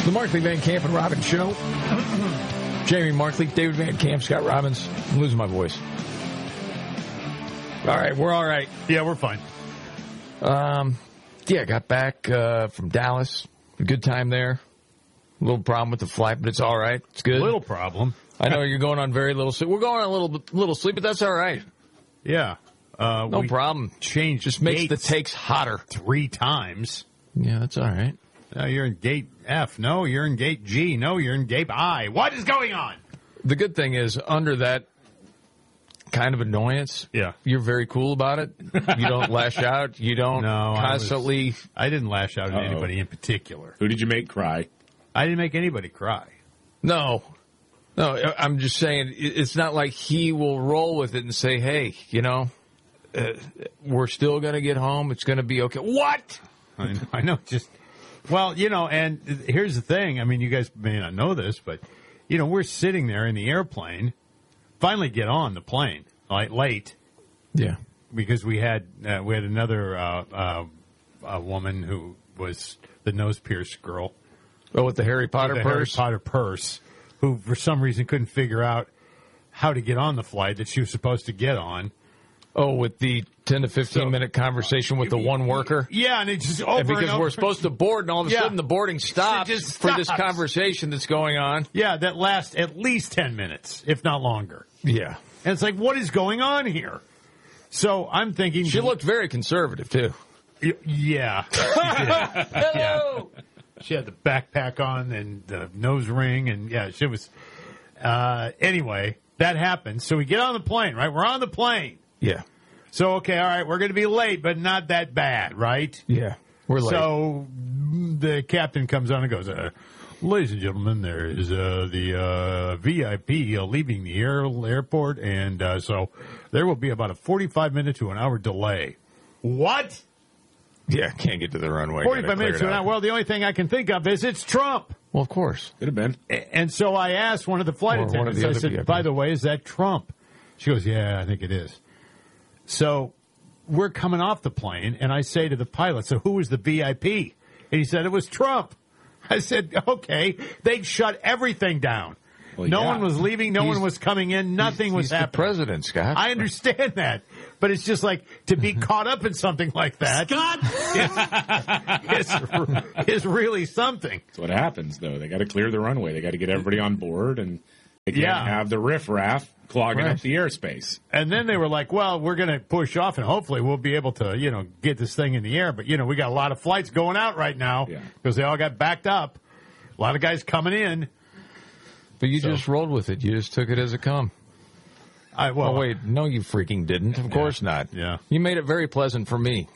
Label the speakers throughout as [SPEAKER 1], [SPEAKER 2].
[SPEAKER 1] The Markley, Van Camp, and Robbins Show. Jamie Markley, David Van Camp, Scott Robbins. I'm losing my voice. All right, we're all right.
[SPEAKER 2] Yeah, we're fine.
[SPEAKER 1] Got back from Dallas. A good time there. A little problem with the flight, but it's all right. It's good.
[SPEAKER 2] Little problem.
[SPEAKER 1] I know you're going on very little sleep. We're going on a little sleep, but that's all right.
[SPEAKER 2] Yeah.
[SPEAKER 1] No problem.
[SPEAKER 2] Change
[SPEAKER 1] just makes the takes hotter
[SPEAKER 2] 3 times.
[SPEAKER 1] Yeah, that's all right.
[SPEAKER 2] No, you're in gate F. No, you're in gate G. No, you're in gate I. What is going on?
[SPEAKER 1] The good thing is, under that kind of annoyance, you're very cool about it. You don't lash out. You don't constantly...
[SPEAKER 2] I didn't lash out at anybody in particular.
[SPEAKER 3] Who did you make cry?
[SPEAKER 2] I didn't make anybody cry.
[SPEAKER 1] No, I'm just saying, it's not like he will roll with it and say, hey, we're still going to get home. It's going to be okay. What?
[SPEAKER 2] I know, and here's the thing. I mean, you guys may not know this, but, we're sitting there in the airplane, finally get on the plane, late.
[SPEAKER 1] Yeah.
[SPEAKER 2] Because we had another woman who was the nose pierced girl.
[SPEAKER 1] Oh, with the Harry Potter purse?
[SPEAKER 2] Harry Potter purse, who for some reason couldn't figure out how to get on the flight that she was supposed to get on.
[SPEAKER 1] Oh, with the 10 to 15-minute conversation with the one worker?
[SPEAKER 2] Yeah, and it's just over and
[SPEAKER 1] because
[SPEAKER 2] over.
[SPEAKER 1] we're supposed to board, and all of a sudden the boarding stops for this conversation that's going on.
[SPEAKER 2] Yeah, that lasts at least 10 minutes, if not longer.
[SPEAKER 1] Yeah.
[SPEAKER 2] And it's like, what is going on here? So I'm thinking...
[SPEAKER 1] She looked very conservative, too.
[SPEAKER 2] Yeah. She did.
[SPEAKER 1] Hello!
[SPEAKER 2] Yeah. She had the backpack on and the nose ring, and she was... anyway, that happened. So we get on the plane, right? We're on the plane.
[SPEAKER 1] Yeah.
[SPEAKER 2] So, okay, all right, we're going to be late, but not that bad, right?
[SPEAKER 1] Yeah, we're late.
[SPEAKER 2] So the captain comes on and goes, ladies and gentlemen, there is the VIP leaving the airport, and so there will be about a 45-minute to an hour delay. What?
[SPEAKER 1] Yeah, can't get to the runway.
[SPEAKER 2] 45 minutes to an hour. Well, the only thing I can think of is it's Trump.
[SPEAKER 1] Well, of course.
[SPEAKER 3] Could have been.
[SPEAKER 2] And so I asked one of the flight attendants, I said,
[SPEAKER 1] VIPs.
[SPEAKER 2] by the way, is that Trump? She goes, yeah, I think it is. So we're coming off the plane, and I say to the pilot, so who was the VIP? And he said it was Trump. I said, okay. They'd shut everything down.
[SPEAKER 3] Well,
[SPEAKER 2] no one was leaving. No one was coming in. Nothing was happening.
[SPEAKER 1] The president, Scott.
[SPEAKER 2] I understand that. But it's just like to be caught up in something like that. Scott! is really something.
[SPEAKER 3] That's what happens, though. They got to clear the runway. They got to get everybody on board, and they can't have the riffraff clogging up the airspace.
[SPEAKER 2] And then they were like, well, we're going to push off, and hopefully we'll be able to, get this thing in the air. But, we got a lot of flights going out right now because they all got backed up. A lot of guys coming in.
[SPEAKER 1] But you just rolled with it. You just took it as it come. Wait. No, you freaking didn't. Of course not.
[SPEAKER 2] Yeah.
[SPEAKER 1] You made it very pleasant for me.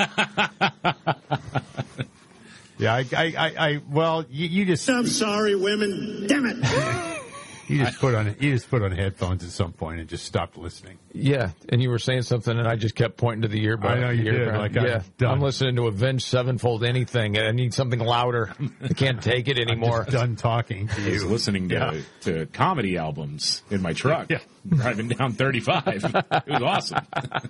[SPEAKER 2] Yeah, you just...
[SPEAKER 4] I'm sorry, women. Damn it.
[SPEAKER 2] You just put on headphones at some point and just stopped listening.
[SPEAKER 1] Yeah, and you were saying something, and I just kept pointing to the earbud.
[SPEAKER 2] I know you did.
[SPEAKER 1] I'm listening to Avenged Sevenfold anything, and I need something louder. I can't take it anymore.
[SPEAKER 2] I'm just done talking to you.
[SPEAKER 3] I was listening to comedy albums in my truck, driving down 35. It was awesome.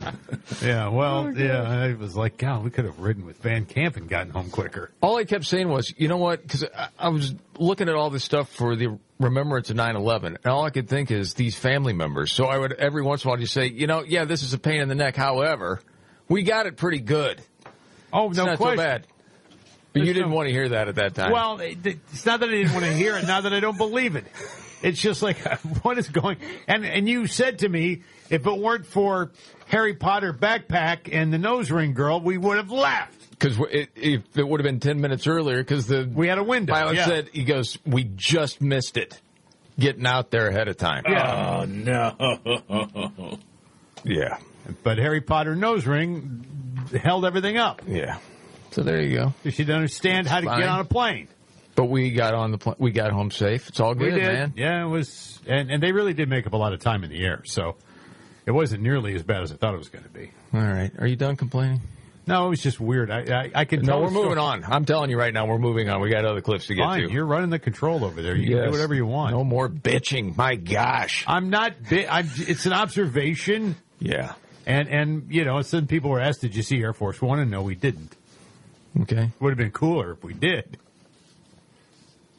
[SPEAKER 2] I was like, God, we could have ridden with Van Camp and gotten home quicker.
[SPEAKER 1] All I kept saying was, you know what, because I was looking at all this stuff for the remembrance of 9/11, and all I could think is these family members. So I would every once in a while just say, this is a pain in the neck. However, we got it pretty good.
[SPEAKER 2] Oh,
[SPEAKER 1] it's
[SPEAKER 2] no
[SPEAKER 1] not
[SPEAKER 2] question.
[SPEAKER 1] so bad. But you didn't want to hear that at that time.
[SPEAKER 2] Well, it's not that I didn't want to hear it, not that I don't believe it. It's just like, what is going... And you said to me, if it weren't for Harry Potter backpack and the nose ring girl, we would have left.
[SPEAKER 1] Because if it would have been 10 minutes earlier, because
[SPEAKER 2] we had a window.
[SPEAKER 1] Pilot said, he goes, we just missed it, getting out there ahead of time.
[SPEAKER 3] Yeah. Oh, no.
[SPEAKER 1] Yeah.
[SPEAKER 2] But Harry Potter nose ring held everything up.
[SPEAKER 1] Yeah. So there you go.
[SPEAKER 2] She didn't understand how to get on a plane.
[SPEAKER 1] But we got on the plane. We got home safe. It's all good,
[SPEAKER 2] we did.
[SPEAKER 1] man.
[SPEAKER 2] Yeah, it was. And they really did make up a lot of time in the air. So it wasn't nearly as bad as I thought it was going to be.
[SPEAKER 1] All right. Are you done complaining?
[SPEAKER 2] No, it was just weird. I could tell.
[SPEAKER 1] No, we're moving on. I'm telling you right now, we're moving on. We got other clips to get to.
[SPEAKER 2] You're running the control over there. You can do whatever you want.
[SPEAKER 1] No more bitching. My gosh.
[SPEAKER 2] I'm not. It's an observation.
[SPEAKER 1] Yeah.
[SPEAKER 2] And some people were asked, did you see Air Force One? And no, we didn't.
[SPEAKER 1] Okay.
[SPEAKER 2] Would have been cooler if we did.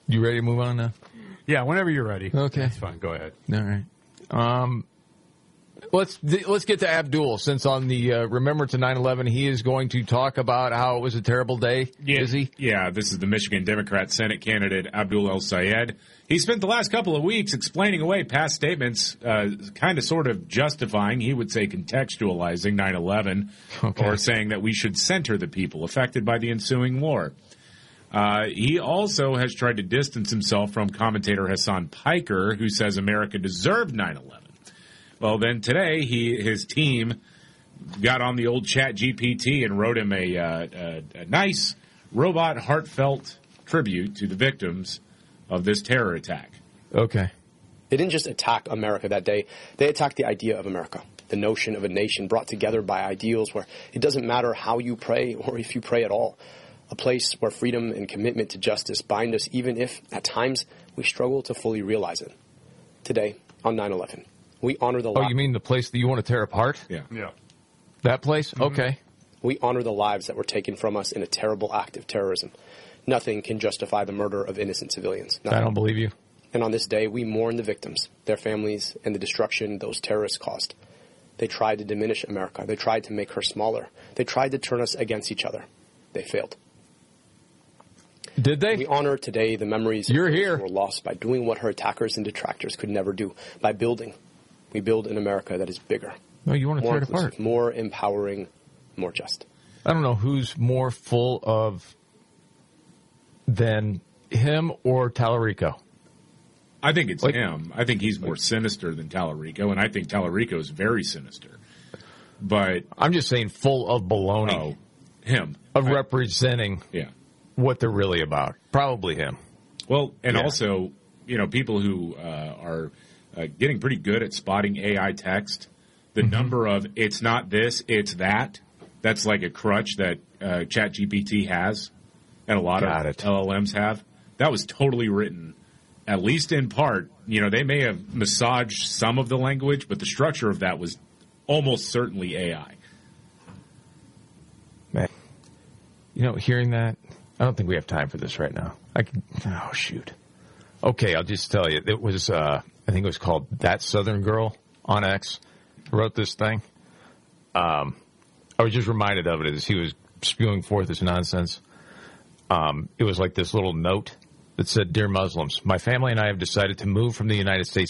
[SPEAKER 1] You ready to move on now?
[SPEAKER 2] Yeah, whenever you're ready.
[SPEAKER 1] Okay.
[SPEAKER 2] That's fine. Go ahead.
[SPEAKER 1] All right. Let's get to Abdul, since on the Remembrance of 9/11, he is going to talk about how it was a terrible day.
[SPEAKER 3] Yeah,
[SPEAKER 1] Is he?
[SPEAKER 3] Yeah, this is the Michigan Democrat Senate candidate, Abdul El-Sayed. He spent the last couple of weeks explaining away past statements, kind of sort of justifying, he would say contextualizing 9/11, or saying that we should center the people affected by the ensuing war. He also has tried to distance himself from commentator Hassan Piker, who says America deserved 9/11. Well, then today, his team got on the old Chat GPT and wrote him a nice, robot, heartfelt tribute to the victims of this terror attack.
[SPEAKER 1] Okay.
[SPEAKER 5] They didn't just attack America that day. They attacked the idea of America, the notion of a nation brought together by ideals where it doesn't matter how you pray or if you pray at all. A place where freedom and commitment to justice bind us, even if, at times, we struggle to fully realize it. Today, on 9/11, we honor the...
[SPEAKER 1] Oh, you mean the place that you want to tear apart?
[SPEAKER 3] Yeah.
[SPEAKER 1] That place? Mm-hmm. Okay.
[SPEAKER 5] We honor the lives that were taken from us in a terrible act of terrorism. Nothing can justify the murder of innocent civilians. Nothing.
[SPEAKER 1] I don't believe you.
[SPEAKER 5] And on this day, we mourn the victims, their families, and the destruction those terrorists caused. They tried to diminish America. They tried to make her smaller. They tried to turn us against each other. They failed.
[SPEAKER 1] Did they?
[SPEAKER 5] We honor today the memories
[SPEAKER 1] You're
[SPEAKER 5] of those
[SPEAKER 1] here.
[SPEAKER 5] who were lost by doing what her attackers and detractors could never do, by building. We build an America that is bigger,
[SPEAKER 1] No, you want to
[SPEAKER 5] more
[SPEAKER 1] tear it apart.
[SPEAKER 5] inclusive, more empowering, more just.
[SPEAKER 1] I don't know who's more full of than him or Tallarico.
[SPEAKER 3] I think it's him. I think he's more sinister than Tallarico, and I think Tallarico is very sinister. But
[SPEAKER 1] I'm just saying full of baloney.
[SPEAKER 3] Him.
[SPEAKER 1] Of representing what they're really about. Probably him.
[SPEAKER 3] Well, and also, people who are getting pretty good at spotting AI text, the number of it's not this, it's that, that's like a crutch that ChatGPT has, and a lot of LLMs have. That was totally written, at least in part. They may have massaged some of the language, but the structure of that was almost certainly AI.
[SPEAKER 1] Man, hearing that, I don't think we have time for this right now. Oh, shoot. Okay, I'll just tell you. It was, I think it was called That Southern Girl on X, wrote this thing. I was just reminded of it as he was spewing forth this nonsense. It was like this little note that said, "Dear Muslims, my family and I have decided to move from the United States